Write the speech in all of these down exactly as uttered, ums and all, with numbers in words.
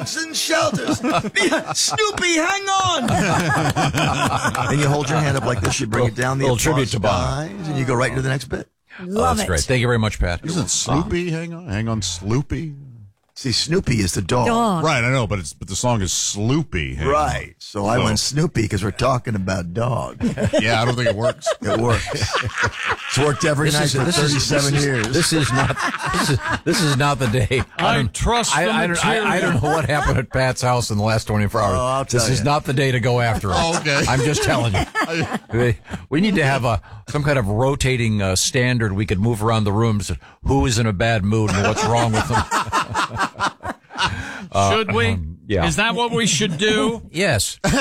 and shelters. Snoopy, hang on. And you hold your hand up like this. You bring it down the little tribute to Bob. dies, and you go right into the next bit. Love oh, that's it. great. Thank you very much, Pat. Isn't Sloopy? Hang on, hang on, Sloopy. See, Snoopy is the dog. Dog. Right, I know, but it's but the song is Sloopy. Hang Right. So I So- went Snoopy because we're talking about dog. on. Yeah, I don't think it works. It works. It's worked every night for this is- thirty-seven this is- years. This is not. This is this is not the day. I don't- trust I, the I, don't, I, I don't know what happened at Pat's house in the last twenty-four hours. Oh, I'll tell this is you. not the day to go after him. Oh, okay. I'm just telling you. We- we need to have a some kind of rotating uh, standard. We could move around the rooms. Who is in a bad mood and what's wrong with them? Should we? um, yeah. Is that what we should do? Yes. By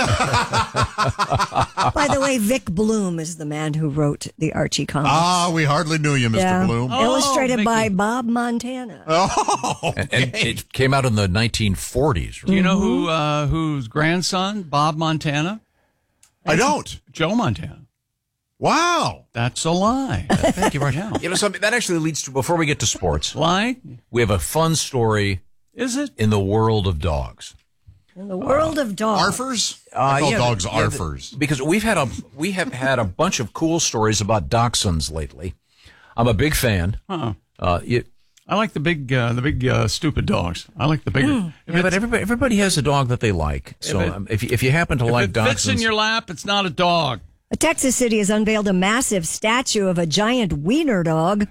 the way, Vic Bloom is the man who wrote the Archie comics. Ah, we hardly knew you, Mister Yeah. Bloom. Oh, Illustrated by Vicky. Bob Montana. Oh, And, and it came out in the nineteen forties. Do you know Mm-hmm. who uh, whose grandson, Bob Montana? I don't. Joe Montana. Wow. That's a lie. Thank you very much. You know, something that actually leads to, before we get to sports, Lie? we have a fun story Is it? in the world of dogs. In the world of dogs. Arfers? I call Uh, yeah, dogs yeah, the- arfers. Because we've had a we have had a bunch of cool stories about dachshunds lately. I'm a big fan. Uh-uh. Uh, you, I like the big, uh, the big uh, stupid dogs. I like the bigger. If yeah, but it's- everybody everybody has a dog that they like. So it- um, if you, if you happen to if like it fits in dachshunds, your lap, it's not a dog. A Texas city has unveiled a massive statue of a giant wiener dog.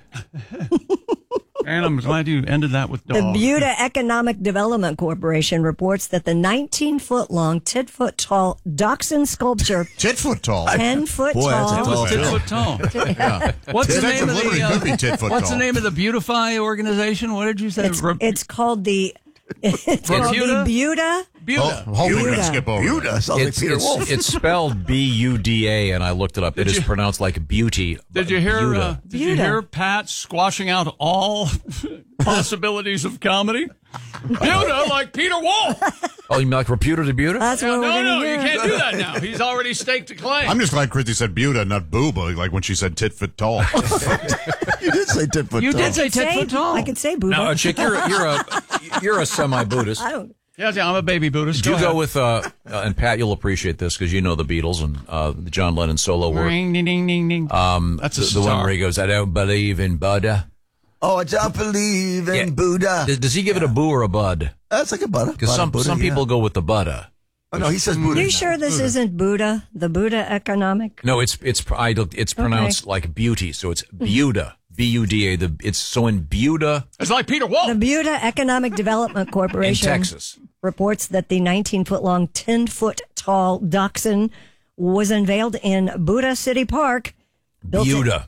And I'm glad you ended that with The dog. Buda Economic Development Corporation reports that the nineteen-foot-long, ten-foot-tall dachshund sculpture, Tit-foot tall. ten-foot Boy, that's a tall, tall Tit bill. foot tall. What's the Statue name of of Liberty the? could be Uh, tit-foot what's tall. the name of the Beautify organization? What did you say? it's, Re- it's called the it's called Buda? the Buda. Buda. Oh, hold on, we're Buda. gonna skip over. Buda sounds like it's, Peter it's, Wolf. it's spelled B U D A, and I looked it up. It is you- pronounced like beauty. Did you hear? Buda. Uh, did you Buda. hear Pat squashing out all possibilities of comedy? Buda, like Peter Wolf. Oh, you mean like reputer to Buda? That's Yeah, what we're no, going no, to you hear. can't do that now. He's already staked a claim. I'm just glad Christy said Buda, not booba, like when she said tit-foot tall. You did say tit-foot you tall. did say ten Say- foot tall. I could say Buda. No, uh, chick, you're you're a you're a semi-Buddhist. I don't. Yeah, yeah, I'm a baby Buddhist. Do you ahead. go with uh, uh, and Pat? You'll appreciate this because you know the Beatles and uh, the John Lennon solo work. Ring, ding, ding, ding, ding. Um, That's a the, the one star. where he goes, "I don't believe in Buddha." Oh, I don't believe in Yeah. Buddha. Does, does he give it a boo or a bud? That's like a Buddha. Because Buddha, some Buddha, some yeah. people go with the Buddha. Oh, no, he says Buddha. You now. sure this isn't Buddha? The Buddha Economic? No, it's it's pr- I don't- it's pronounced like beauty, so it's Buda, B U D A. The it's so in Buda It's like Peter Wolf. The Buda Economic Development in Corporation Texas. reports that the nineteen-foot-long, ten-foot-tall dachshund was unveiled in Buda City Park. Built in- Buda.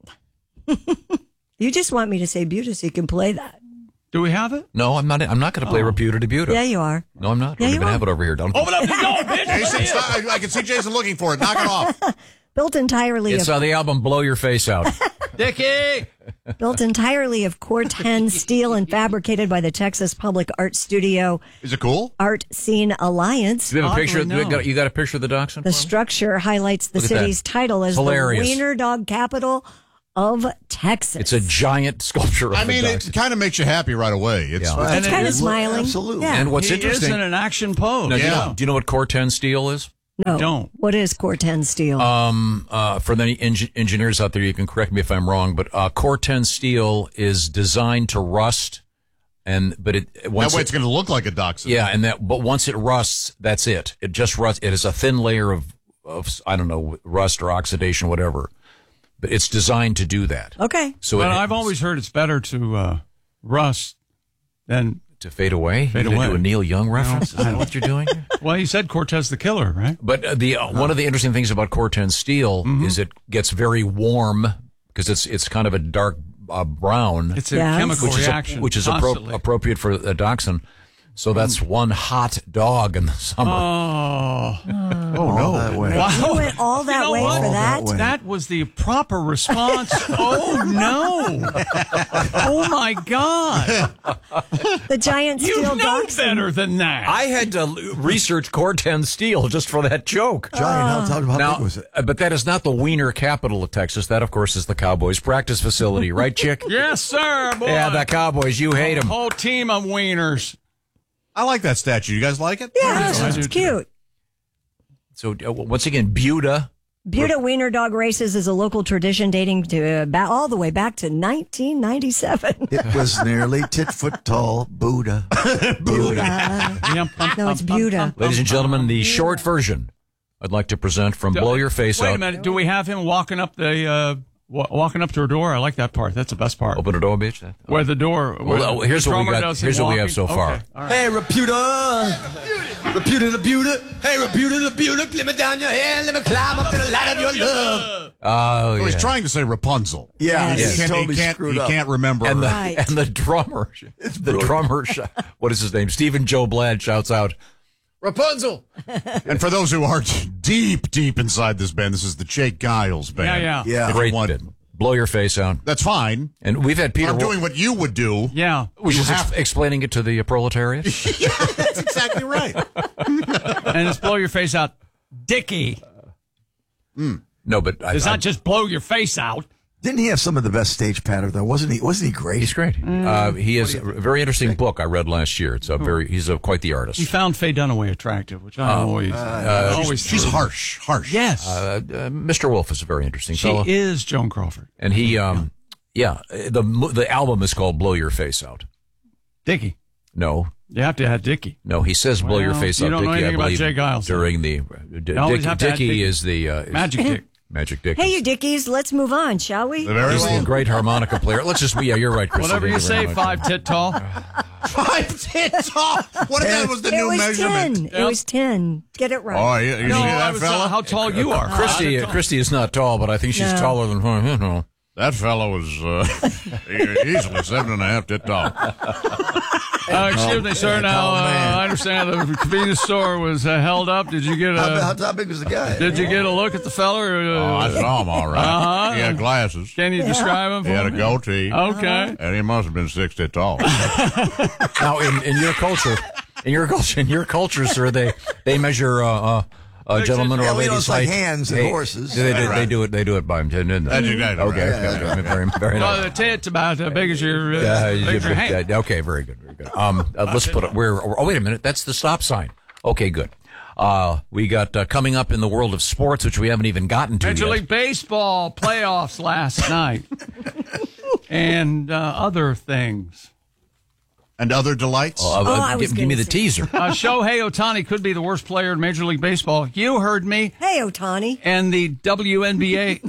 You just want me to say Buda so you can play that. Do we have it? No, I'm not. I'm not going to play reputer to Buda. Yeah, you are. No, I'm not. Yeah, We're you going to are. have it over here. Don't. Open up the door, bitch. Jason, stop. I, I can see Jason looking for it. Knock it off. Built entirely It's of uh, the album "Blow Your Face Out." Dickie. built entirely of Corten steel and fabricated by the Texas Public Art Studio Is it cool? Art Scene Alliance. Do you have a Oddly, picture? no. You got, you got a picture of the dachshund? The for me? structure highlights the Look at city's that. title as Hilarious. the Wiener Dog Capital of Texas. It's a giant sculpture. Of I mean, a it dachshund. kind of makes you happy right away. It's Yeah. Right. It's kind of is- smiling. Absolutely. Yeah. And what's he interesting? is in an action pose. Now, do, you Yeah. know, do you know what Corten steel is? no. don't. What is Corten steel? Um, uh, for the eng- engineers out there, you can correct me if I'm wrong, but uh, Corten steel is designed to rust, and but it that once way it- it's going to look like a dachshund. yeah, and that but once it rusts, that's it. It just rusts. It is a thin layer of of I don't know rust or oxidation, whatever. But it's designed to do that. okay. So But it, I've always heard it's better to uh, rust than. to fade away. Fade You're gonna away. Do a Neil Young reference? Is that what you're doing? Well, you said Cortez the Killer, right? But uh, the uh, one of the interesting things about Corten steel Mm-hmm. is it gets very warm because it's it's kind of a dark uh, brown, It's a Yes. chemical which is a, reaction. which is appro- constantly. appropriate for a dachshund. So that's one hot dog in the summer. Oh, Oh, no. That way. You went all that know way what? for All that? that way. that was the proper response. Oh, no. Oh, my God. The giant You steel know dachshund. better than that. I had to l- research Corten steel just for that joke. Giant. How, how, how Now, big was it? uh, but that is not the Wiener capital of Texas. That, of course, is the Cowboys practice facility, right, Chick? Yes, sir, boy. Yeah, the Cowboys. You hate them. Whole team of wieners. I like that statue. You guys like it? Yeah, I it's do too. cute. So uh, once again, Buda. Buda Wiener Dog Races is a local tradition dating to uh, ba- all the way back to nineteen ninety-seven. It was nearly tit foot tall Buddha. Buddha. Yum, pum, No, pum, it's pum, Buda. pum, pum, Ladies and pum. gentlemen, the short version I'd like to present from Blow Your Face Wait Out. a minute. Do we have him walking up the uh, wa- walking up to her door? I like that part. That's the best part. Open the door, bitch. Where the door. Where Well, the here's what we drummer got- does him here's what we have walking? so far. Okay, all right. Hey, Reputa. Reputa the Buda. Hey, Reputa the Buda. Let me down your hair. Let me climb up to the light of your love. Oh, Oh, yeah. he's trying to say Rapunzel. Yeah, Yes. He he can't, totally he can't, screwed he up. can't remember. and the her. Right. and the drummer, the brilliant. drummer, sh- what is his name? Stephen Joe Blad shouts out, Rapunzel. And for those who aren't deep, deep inside this band, this is the Jake Giles band. Yeah, yeah. Yeah. If you Great want- bit. Blow your face out. That's fine. And we've had Peter. I'm doing what you would do. Yeah. which you is have- ex- explaining it to the uh, proletariat. That's exactly right. And it's blow your face out, Dickie. No, but I, It's I, not just blow your face out. Didn't he have some of the best stage patter though? Wasn't he? Wasn't he great? he's great. Uh, he has a very interesting book I read last year. It's a very he's a, quite the He artist. found Faye Dunaway attractive, which I always, uh, always. She's harsh, harsh. Yes, Uh, uh, Mister Wolf is a very interesting she fellow, is Joan Crawford. and he, um, yeah, the the album is called "Blow Your Face Out." Dickie. No, You have to have Dickie. no, he says "Blow Your Well, Face you Out." don't know Dickie, I anything about believe Jay Giles, then. during the D- You always Dick, have to add Dickie Dickie. is the uh, Magic Dick. Magic Dick. Hey, you Dickies, let's move on, shall we? Very He's well. a great harmonica player. Let's just, yeah, you're right, Chris. Whatever you say, five tit tall. Five tits off. What if that was the It new was measurement? ten. It was ten. Get it right. Oh, you, you No, see I that was, fella? uh, how tall you are. Christy, Christy is not tall, but I think she's No. taller than her. You know. That fellow was uh, easily seven and a half tit tall. Uh, excuse me, sir. Now, Oh, uh, man. I understand the convenience store was uh, held up. Did you get How, how, a how big was the guy? Did you get a look at the fella? Or, Oh, uh, I saw him all right. Uh-huh. He had glasses. can you describe him for He had a me? goatee. Okay. And he must have been six tit tall. Now, in, in your culture, in your culture, in your culture, sir, they they measure uh, uh, a gentleman or Yeah, a we know lady's it's like height. hands and They- horses. They, they, Right. they do it. They do it by him. Didn't they? That's exactly Okay. right. okay, okay. Very, very Well, nice. the tit's about as big as your, uh, Uh, big as your hand. yeah, okay, very good, very good. Um, uh, let's put it. We're. Oh, wait a minute. That's the stop sign. Okay, good. Uh, we got uh, coming up in the world of sports, which we haven't even gotten to Major yet. League Baseball playoffs last night, and uh, other things. And other delights? Uh, uh, Oh, I give, was give me gonna the say. teaser. Uh, Shohei Ohtani could be the worst player in Major League Baseball. You heard me. Hey, Otani. And the W N B A.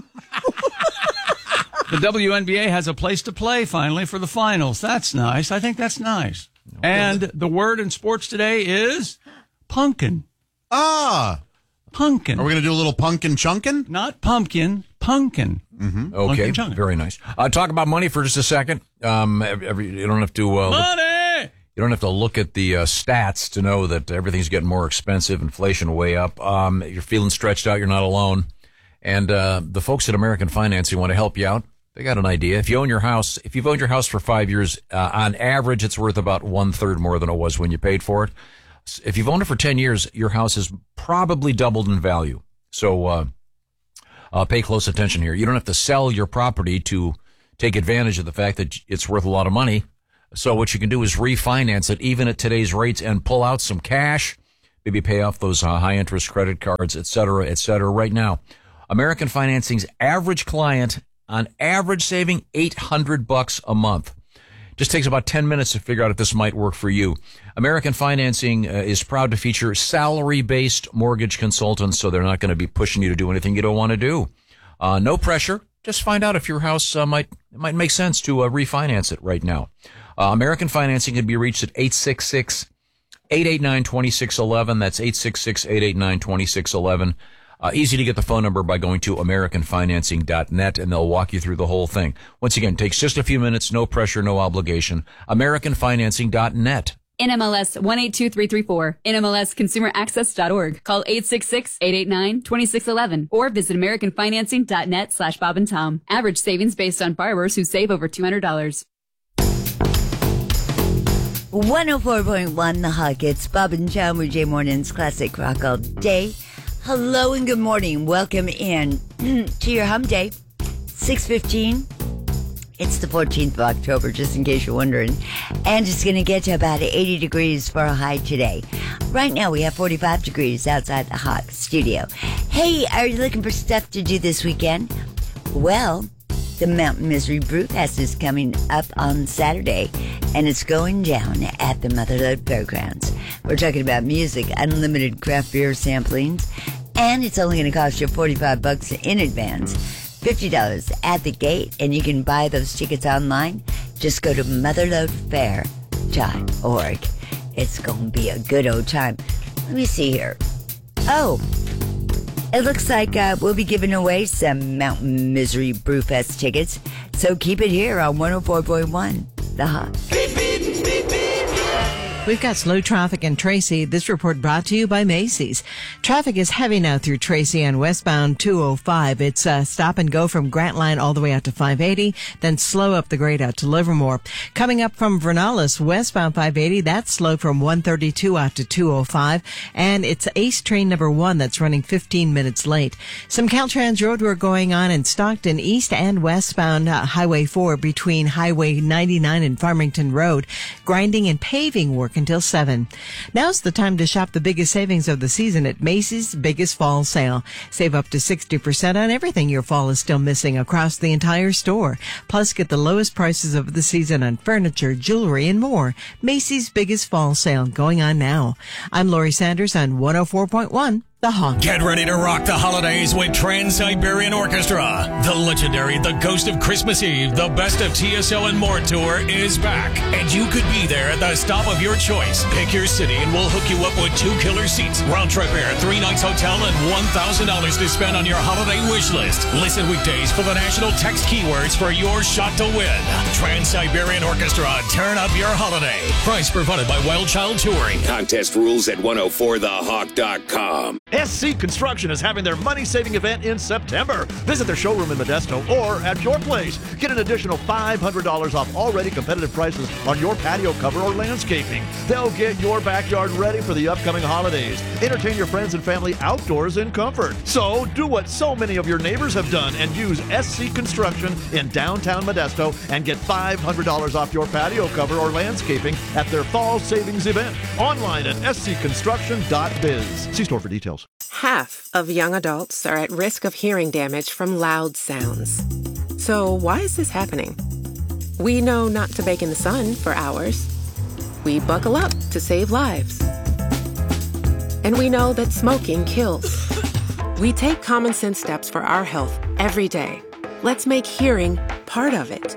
The W N B A has a place to play finally for the finals. That's nice. I think that's nice. And the word in sports today is punkin. ah. Punkin. Are we going to do a little punkin chunkin? Not pumpkin, punkin. Okay, Punkin chunkin. very nice. Uh, talk about money for just a second. Um, every, every- you don't have to. Uh, look, Money! you don't have to look at the uh, stats to know that everything's getting more expensive. Inflation way up. Um, you're feeling stretched out. You're not alone. And uh, the folks at American Financing want to help you out. They got an idea. If you own your house, if you've owned your house for five years, uh, on average, it's worth about one third more than it was when you paid for it. If you've owned it for ten years, your house has probably doubled in value. So uh, uh, pay close attention here. You don't have to sell your property to take advantage of the fact that it's worth a lot of money. So what you can do is refinance it even at today's rates and pull out some cash, maybe pay off those uh, high interest credit cards, et cetera, et cetera. Right now, American Financing's average client on average saving eight hundred bucks a month. Just takes about ten minutes to figure out if this might work for you. American Financing uh, is proud to feature salary-based mortgage consultants, so they're not going to be pushing you to do anything you don't want to do. Uh, no pressure. Just find out if your house uh, might it might make sense to uh, refinance it right now. Uh, American Financing can be reached at eight six six, eight eight nine, two six one one. That's eight six six, eight eight nine, two six one one. Uh, easy to get the phone number by going to american financing dot net, and they'll walk you through the whole thing. Once again, takes just a few minutes, no pressure, no obligation. american financing dot net. N M L S one eight two three three four. N M L S consumer access dot org. Call eight six six, eight eight nine, two six one one or visit american financing dot net slash Bob and Tom. Average savings based on borrowers who save over two hundred dollars. one oh four point one The Hug. It's Bob and Tom with Jay Morning's Classic Rock all day. Hello and good morning. Welcome in to your hum day. six fifteen It's the fourteenth of October, just in case you're wondering. And it's going to get to about eighty degrees for a high today. Right now, we have forty-five degrees outside the Hawk studio. Hey, are you looking for stuff to do this weekend? Well, the Mountain Misery Brewfest is coming up on Saturday, and it's going down at the Motherlode Fairgrounds. We're talking about music, unlimited craft beer samplings, and it's only going to cost you forty-five bucks in advance. fifty dollars at the gate, and you can buy those tickets online. Just go to motherlode fair dot org. It's going to be a good old time. Let me see here. Oh, it looks like uh, we'll be giving away some Mountain Misery Brewfest tickets, so keep it here on one oh four point one, The Hawk. We've got slow traffic in Tracy. This report brought to you by Macy's. Traffic is heavy now through Tracy on westbound two oh five. It's uh, stop and go from Grant Line all the way out to five eighty, then slow up the grade out to Livermore. Coming up from Vernalis, westbound five eighty, that's slow from one thirty-two out to two oh five, and it's Ace Train number one that's running fifteen minutes late. Some Caltrans road work going on in Stockton, east and westbound uh, Highway four between Highway ninety-nine and Farmington Road. Grinding and paving work until seven. Now's the time to shop the biggest savings of the season at Macy's Biggest Fall Sale. Save up to sixty percent on everything your fall is still missing across the entire store. Plus, get the lowest prices of the season on furniture, jewelry, and more. Macy's Biggest Fall Sale going on now. I'm Lori Sanders on one oh four point one. The Hawk. Get ready to rock the holidays with Trans-Siberian Orchestra. The legendary The Ghost of Christmas Eve, the Best of T S O and More tour is back. And you could be there at the stop of your choice. Pick your city and we'll hook you up with two killer seats, round trip air, three nights hotel, and one thousand dollars to spend on your holiday wish list. Listen weekdays for the national text keywords for your shot to win. Trans-Siberian Orchestra, turn up your holiday. Price provided by Wild Child Touring. Contest rules at one oh four the hawk dot com. S C Construction is having their money-saving event in September. Visit their showroom in Modesto or at your place. Get an additional five hundred dollars off already competitive prices on your patio cover or landscaping. They'll get your backyard ready for the upcoming holidays. Entertain your friends and family outdoors in comfort. So do what so many of your neighbors have done and use S C Construction in downtown Modesto and get five hundred dollars off your patio cover or landscaping at their fall savings event. Online at s c construction dot biz. See store for details. Half of young adults are at risk of hearing damage from loud sounds. So why is this happening? We know not to bake in the sun for hours. We buckle up to save lives. And we know that smoking kills. We take common sense steps for our health every day. Let's make hearing part of it.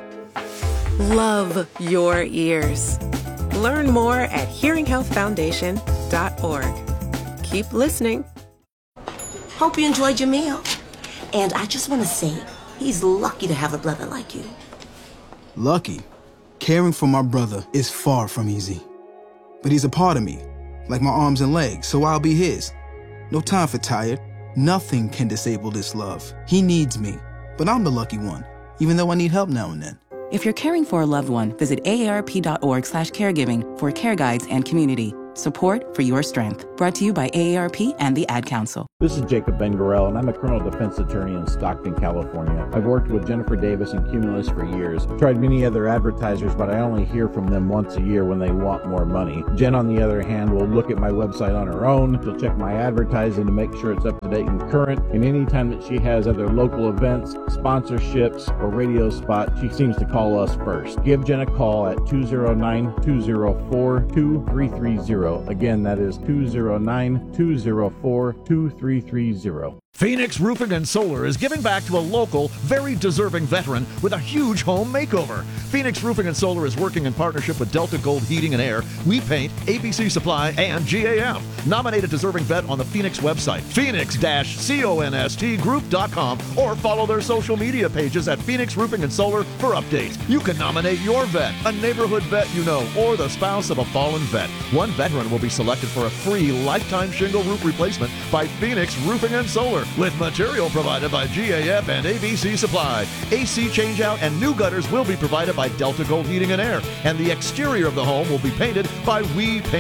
Love your ears. Learn more at hearing health foundation dot org. Keep listening. Hope you enjoyed your meal. And I just want to say, he's lucky to have a brother like you. Lucky? Caring for my brother is far from easy. But he's a part of me, like my arms and legs, so I'll be his. No time for tired. Nothing can disable this love. He needs me, but I'm the lucky one, even though I need help now and then. If you're caring for a loved one, visit A A R P dot org slash caregiving for care guides and community. Support for your strength. Brought to you by A A R P and the Ad Council. This is Jacob Ben-Gorel, and I'm a criminal defense attorney in Stockton, California. I've worked with Jennifer Davis and Cumulus for years. I've tried many other advertisers, but I only hear from them once a year when they want more money. Jen, on the other hand, will look at my website on her own. She'll check my advertising to make sure it's up to date and current. And anytime that she has other local events, sponsorships, or radio spots, she seems to call us first. Give Jen a call at two oh nine, two oh four, two three three zero. Again, that is two oh nine, two oh four, two three three zero. Phoenix Roofing and Solar is giving back to a local, very deserving veteran with a huge home makeover. Phoenix Roofing and Solar is working in partnership with Delta Gold Heating and Air, We Paint, A B C Supply, and G A M. Nominate a deserving vet on the Phoenix website, phoenix dash const group dot com, or follow their social media pages at Phoenix Roofing and Solar for updates. You can nominate your vet, a neighborhood vet you know, or the spouse of a fallen vet. One veteran will be selected for a free lifetime shingle roof replacement by Phoenix Roofing and Solar, with material provided by G A F and A B C Supply. A C changeout and new gutters will be provided by Delta Gold Heating and Air, and the exterior of the home will be painted by We Paint.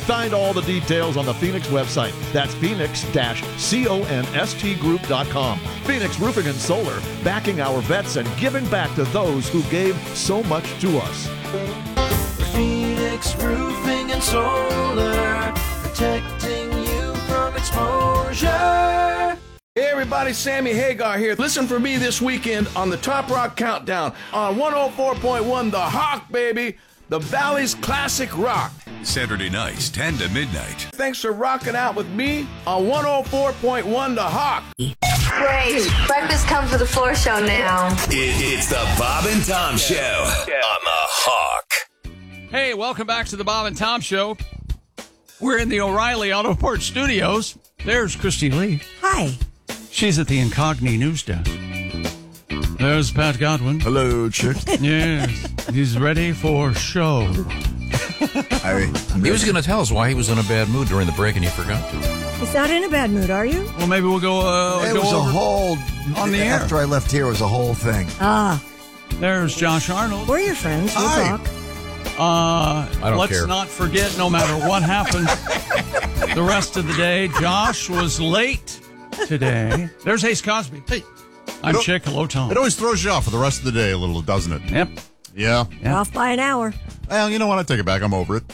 Find all the details on the Phoenix website. That's phoenix dash const group dot com. Phoenix Roofing and Solar, backing our vets and giving back to those who gave so much to us. Phoenix Roofing and Solar, protecting you from exposure. Hey everybody, Sammy Hagar here. Listen for me this weekend on the Top Rock Countdown on one oh four point one The Hawk, baby. The Valley's classic rock. Saturday nights, ten to midnight. Thanks for rocking out with me on one oh four point one The Hawk. Great. Breakfast comes with a floor show now. It, it's the Bob and Tom Show on The Hawk. Hey, welcome back to the Bob and Tom Show. We're in the O'Reilly Autoport Studios. There's Christy Lee. Hi. She's at the Incogni News Desk. There's Pat Godwin. Hello, chick. Yes, he's ready for show. I, he was going to tell us why he was in a bad mood during the break, and he forgot to. He's not in a bad mood, are you? Well, maybe we'll go. Uh, it go was a over whole. on the air. After I left here, it was a whole thing. Ah. There's Josh Arnold. We're your friends. We'll Hi. talk. Uh, I don't let's care. not forget, no matter what happens the rest of the day, Josh was late today. There's Ace Cosby. Hey. I'm Chick. Hello, Tom. It always throws you off for the rest of the day a little, doesn't it? Yep. Yeah. Yep. Off by an hour. Well, you know what? I take it back. I'm over it.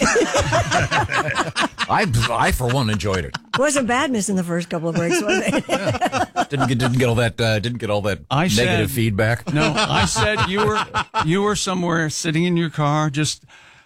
I, I, for one, enjoyed it. Wasn't bad missing the first couple of breaks, was it? Didn't get, didn't get all that. Uh, didn't get all that I negative said, feedback. No, I said you were you were somewhere sitting in your car, just.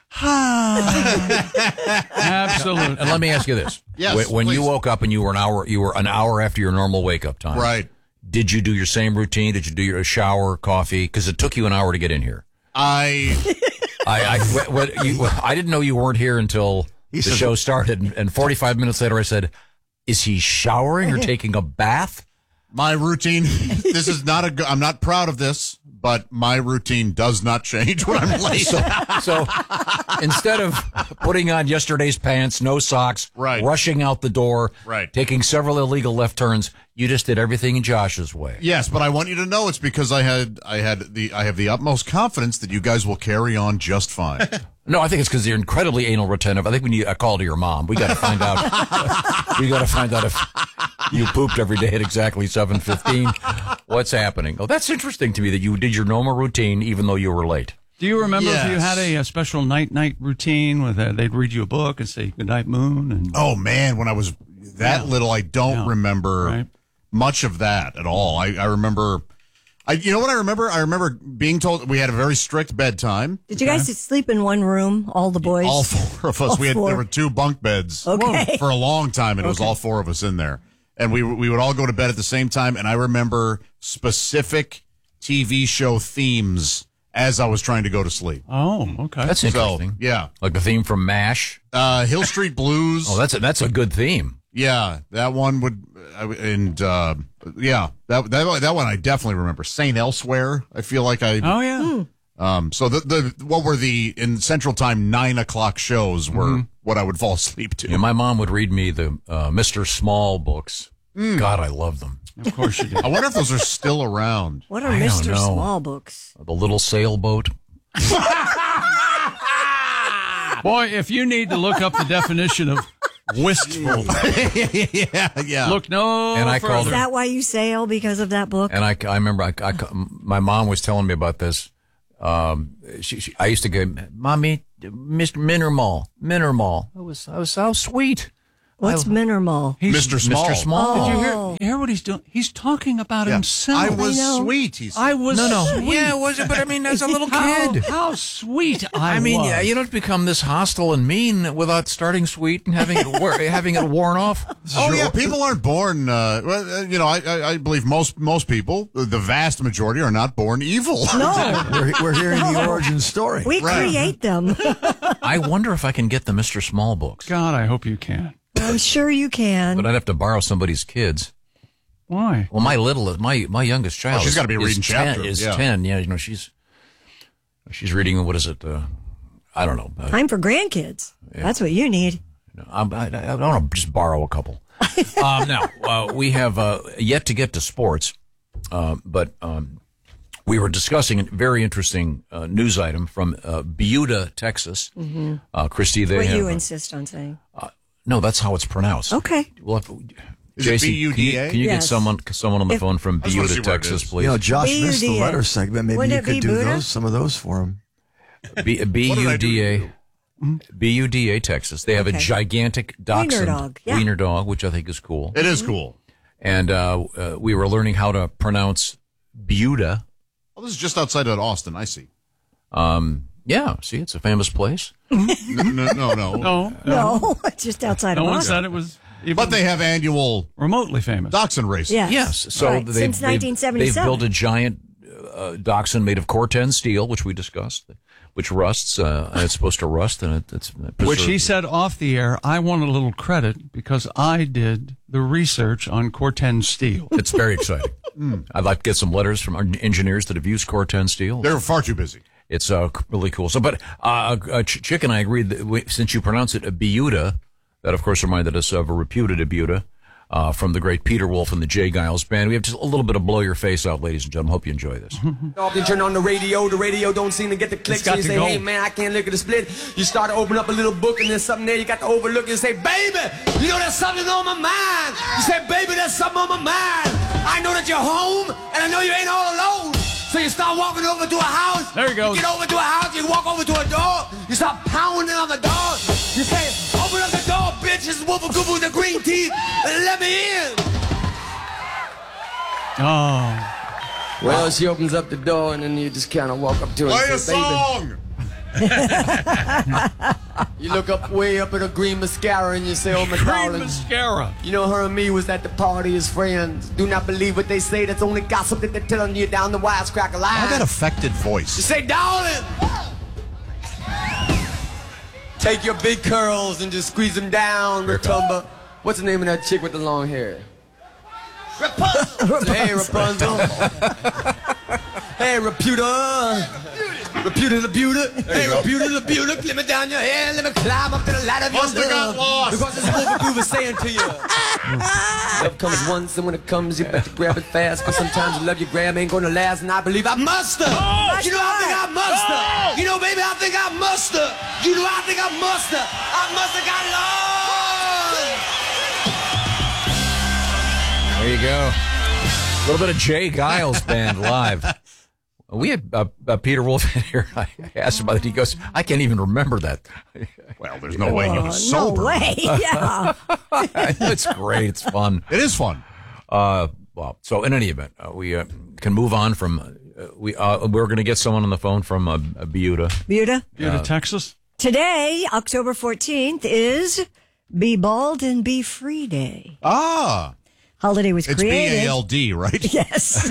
Absolutely. And let me ask you this: Yes, when, when you please. woke up and you were an hour, you were an hour after your normal wake up time, Right. Did you do your same routine? Did you do your shower, coffee? Because it took you an hour to get in here. I. I I, what, what, you, I didn't know you weren't here until He the says- show started, and, and forty-five minutes later, I said, "Is he showering or taking a bath?" My routine. This is not a. go- I'm not proud of this, but my routine does not change when I'm late. So, so instead of putting on yesterday's pants, no socks, Right. rushing out the door, Right. taking several illegal left turns, you just did everything in Josh's way. Yes, but I want you to know it's because I had I had the I have the utmost confidence that you guys will carry on just fine. No, I think it's because you're incredibly anal retentive. I think we need a call to your mom. We got to find out. we got to find out if you pooped every day at exactly seven fifteen. What's happening? Oh, that's interesting to me that you did your normal routine even though you were late. Do you remember if you Yes. had a, a special night night routine where they- they'd read you a book and say "Good night, Moon"? And Oh man, when I was that Yeah. little, I don't Yeah. remember Right. much of that at all. I, I remember, I you know what I remember? I remember being told we had a very strict bedtime. Did you guys sleep in one room, all the boys? All four of us. All we had four. there were two bunk beds Okay. for a long time, and it was Okay. all four of us in there, and we we would all go to bed at the same time. And I remember specific T V show themes as I was trying to go to sleep. Oh, okay. That's So, interesting. yeah, Like the theme from MASH. uh, Hill Street Blues. Oh, that's a, that's a good theme. Yeah, that one would, I would- and uh, yeah, that that that one I definitely remember. Saint Elsewhere. I feel like I. Oh yeah. Um. So the the what were the in Central Time nine o'clock shows were Mm-hmm. what I would fall asleep to. Yeah, my mom would read me the uh, Mister Small books. God, I love them. Of course you did. I wonder if those are still around. What are I don't Mister know. Small books? The little sailboat. Boy, if you need to look up the definition of wistful, yeah, yeah. look no And I further. called Is that why you sail because of that book? And I, I remember I, I, my mom was telling me about this. Um, she, she, I used to go, Mommy, Mister Minermall, Minermall. It was, I was so sweet. What's Minermall? He's- Mister Small. Mister Small. Did you hear, you hear what he's doing? He's talking about Yeah. himself. I was I know. sweet. He's I was No, no. sweet. Yeah, it was, but I mean, as a little How- kid. How sweet I, I mean, was. yeah, you don't become this hostile and mean without starting sweet and having it wear, having it worn off. Oh yeah, people aren't born. Uh, well, uh, you know, I, I, I believe most most people, the vast majority, are not born evil. No, We're, we're hearing the origin story. we Right. create them. I wonder if I can get the Mister Small books, God, I hope you can. I'm sure you can. but I'd have to borrow somebody's kids. Why? Well, my little, my my youngest child, Oh, she's is- gotta be is reading ten, chapters, Is yeah. ten? Yeah, you know, she's she's reading. What is it? Uh, I don't know. Uh, Time for grandkids. That's what you need. I'm, I, I want to just borrow a couple. um, now uh, we have uh, yet to get to sports, uh, but um, We were discussing a very interesting uh, news item from uh, Buda, Texas. Mm-hmm. Uh, Christy, they what have... you uh, insist on saying. Uh, no, that's how it's pronounced. Okay. We'll have, Is Jason, it B U D A? Can you, can you Yes. get someone someone on the If- phone from I just wanna Buda, see where it Texas, is. please? You know, Josh B U D A. missed the letter segment. Maybe Wouldn't you it be could do Buddha? those, some of those for him. B- B What did I U do D to A. you? B U D A, Texas. They have Okay. a gigantic dachshund dog, yeah. wiener dog, which I think is cool. It is cool. And uh, uh, we were learning how to pronounce Buda. Well, this is just outside of Austin. I see. Um, yeah, see, it's a famous place. no, no, no, no. No, No, just outside no of one Austin. said it was even But they have annual remotely famous. dachshund races. Yes. Yes, so Right, they've, since they've- nineteen seventy-seven. They've built a giant uh, dachshund made of Corten steel, which we discussed, which rusts. Uh, and it's supposed to rust, and it, it's Which he preserved. said off the air, I want a little credit because I did the research on Corten steel. It's very exciting. I'd like to get some letters from our engineers that have used Corten steel. They're far too busy. It's uh, really cool. So, but uh, uh, Ch- Chick and I agreed that we, since you pronounce it a Buda, that of course reminded us of a reputed Buda uh, from the great Peter Wolf and the Jay Giles Band. We have just a little bit of blow your face out, ladies and gentlemen. Hope you enjoy this. Off, you turn on the radio, the radio don't seem to get the clicks. It's got So you to say, go. hey man, I can't look at the split. You start to open up a little book and there's something there you got to overlook and say, baby, you know there's something on my mind. You say, baby, there's something on my mind. I know that you're home and I know you ain't all alone. So you start walking over to a house. There he goes. You get over to a house, you walk over to a door, you start pounding on the door. You say, open up the door, bitch, it's Woofa Goofa with the green teeth, and let me in. Oh, Well, she opens up the door and then you just kind of walk up to her Play a and say, baby. song. You look up way up at her green mascara and you say, oh my green darling. mascara. You know, her and me was at the party as friends. Do not believe what they say. That's only gossip that they're telling you down the wisecracker line. I got affected voice. You say, darling. Take your big curls and just squeeze them down, Rapunzel. What's the name of that chick with the long hair? Rapunzel. Hey, Rapunzel. Hey, Reputa. Reputa the Buda. Hey, Reputa the Buda. Let me down your hair. Let me climb up to the ladder of your Must have got love. lost. Because it's Woofa Goofa saying to you. Love comes once, and when it comes, you better grab it fast. Cause sometimes the love you grab ain't gonna last. And I believe I must have. You know, I think I must have. You know, baby, I think I must have. You know, I think I must have. I must have got lost. There you go. A little bit of Jay Giles Band live. We had uh, uh, Peter Wolf in here. I asked him about it. He goes, I can't even remember that. Well, there's no way he was no sober. way. Yeah. It's great. It's fun. It is fun. Uh, well, so in any event, uh, we uh, can move on from. Uh, we uh, we're going to get someone on the phone from uh, Buda. Buda. Buda, Uh, Texas. Today, October fourteenth, is Be Bald and Be Free Day. Ah. Holiday was It's B created. A L D, right? Yes.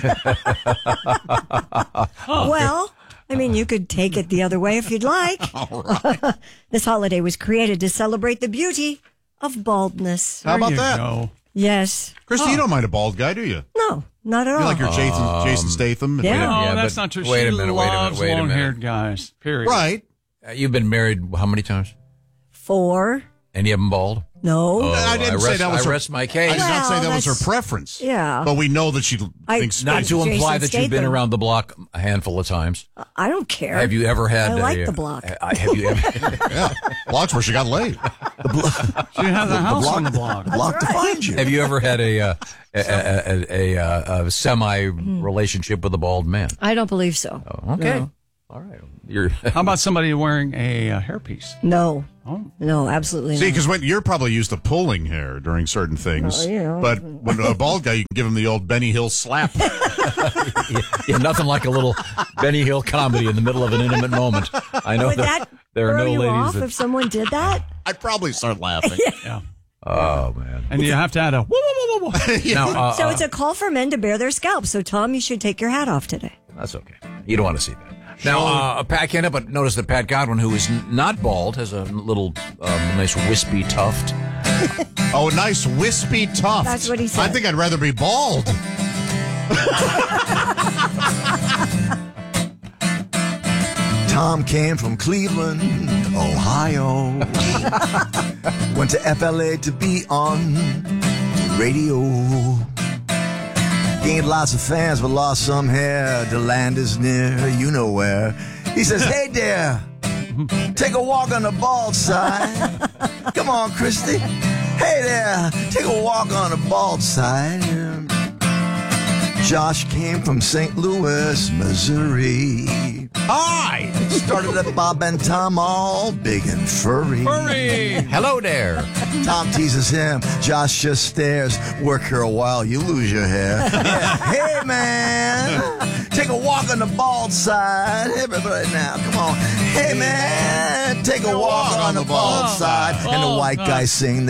Well, I mean, you could take it the other way if you'd like. All right. This holiday was created to celebrate the beauty of baldness. How There about you that? go. Yes. Christy, you don't mind a bald guy, do you? No, not at You all. like your Jason, Um, Jason Statham? yeah. No, Yeah, that's but not true. wait she a minute, wait a minute, loves wait a minute. long-haired guys. Period. Right. Uh, you've been married how many times? Four. Any of them bald? No. Oh, I didn't say rest, that was I her- rest my I case. did not say Well, that was her that's- preference. Yeah. But we know that she I- thinks Not to Jason imply that you've been Statham. around the block a handful of times. I don't care. Have you ever had? I like a, the block. Uh, have you ever? yeah, blocks where she got laid. She has a house on the block. Block to find you. Have you ever had a uh, a, a, a, a, a semi relationship with a bald man? I don't believe so. Oh, okay. No. All right. You're How about somebody wearing a uh, hairpiece? No. Oh. No, absolutely See, not. because when you're probably used to pulling hair during certain things, Oh, you know. but when a bald guy, you can give him the old Benny Hill slap. yeah, yeah, nothing like a little Benny Hill comedy in the middle of an intimate moment. I know Would there, that there are throw no you ladies off that. if someone did that? I'd probably start laughing. Yeah. Oh man. And you have to add a whoa, whoa, whoa, whoa, whoa. Now, uh, So uh, it's a call for men to bare their scalps. So, Tom, you should take your hat off today. that's okay. You don't want to see that. Now, uh, Pat can't help but notice that Pat Godwin, who is n- not bald, has a little um, nice wispy tuft. Oh, nice wispy tuft. That's what he said. I think I'd rather be bald. Tom came from Cleveland, Ohio. Went to F L A to be on the radio. Gained lots of fans, but lost some hair. The land is near, you know where. He says, hey there, take a walk on the bald side. Come on, Christy. Hey there, take a walk on the bald side. Josh came from Saint Louis, Missouri. Hi! Started at Bob and Tom, all big and furry. Furry! Hello there. Tom teases him. Josh just stares. Work here a while, you lose your hair. Yeah. Hey, man! Take a walk on the bald side. Everybody now, come on. Hey, man! Take a walk on the bald side. And the white guys sing.